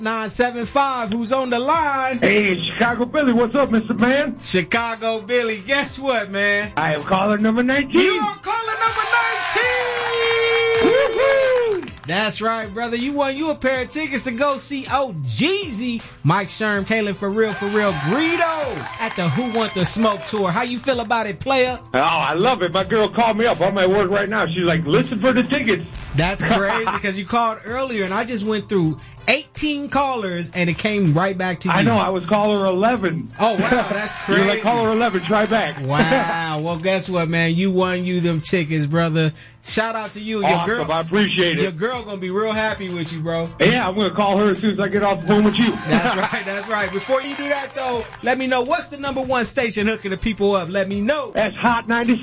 975, who's on the line? Hey, Chicago Billy, what's up, Mr. Man? Chicago Billy, guess what, man? I am caller number 19. You are caller number 19! Woo-hoo! That's right, brother. You won you a pair of tickets to go see Jeezy, Mike Sherm, Kalen For Real, Greedo at the Who Want the Smoke tour. How you feel about it, player? Oh, I love it. My girl called me up. I'm at work right now. She's like, listen for the tickets. That's crazy because you called earlier and I just went through 18 callers and it came right back to you. I know. I was caller 11. Oh, wow. That's crazy. You're like caller 11. Try back. Wow. Well, guess what, man? You won you them tickets, brother. Shout out to you. Awesome. Your girl, I appreciate it. Your girl going to be real happy with you, bro. Yeah, I'm going to call her as soon as I get off the phone with you. That's right. That's right. Before you do that, though, let me know what's the number one station hooking the people up. Let me know. That's Hot 97.